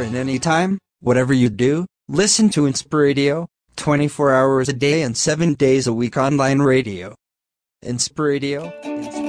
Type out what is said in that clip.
and anytime, whatever you do, listen to Inspiradio, 24 hours a day and 7 days a week online radio. Inspiradio.